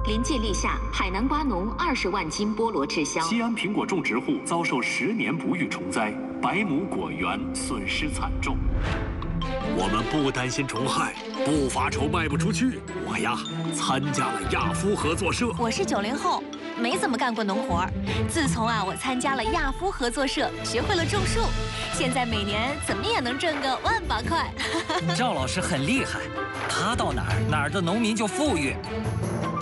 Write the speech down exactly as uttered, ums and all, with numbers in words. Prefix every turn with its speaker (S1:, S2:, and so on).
S1: 临近立夏，海南瓜农二十万斤菠萝滞销。
S2: 西安苹果种植户遭受十年不遇虫灾，百亩果园损失惨重。
S3: 我们不担心虫害，不发愁卖不出去。我呀，参加了亚夫合作社。
S4: 我是九零后，没怎么干过农活。自从啊，我参加了亚夫合作社，学会了种树，现在每年怎么也能挣个万把块。
S5: 赵老师很厉害，他到哪儿哪儿的农民就富裕。